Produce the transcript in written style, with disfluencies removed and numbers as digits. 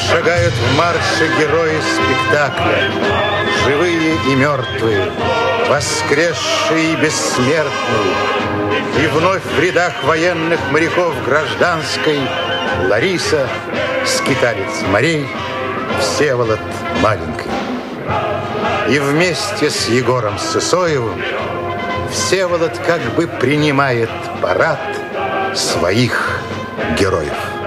Шагают в марше герои спектакля, живые и мертвые, воскресшие и бессмертные. И вновь в рядах военных моряков гражданской Лариса, скиталец морей, Всеволод маленький. И вместе с Егором Сысоевым Всеволод как бы принимает парад своих героев.